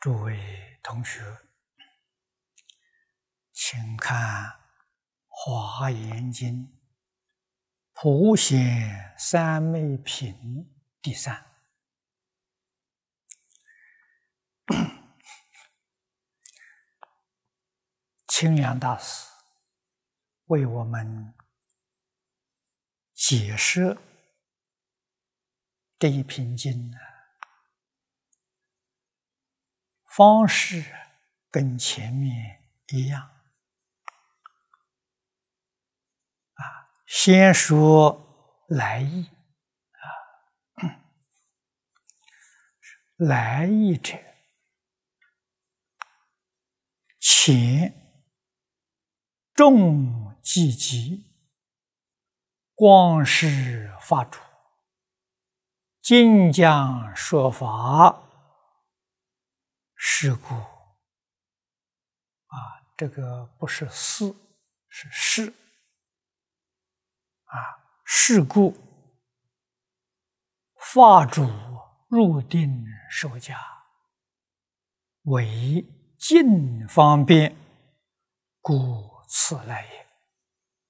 诸位同学，请看《华严经》普贤三昧品第3。清凉大师为我们解释这一品经方式跟前面一样先说来意来意者，前众寂集，光是法主，今将说法，是故这个不是思，是事是故法主入定受家，为尽方便，故此来也。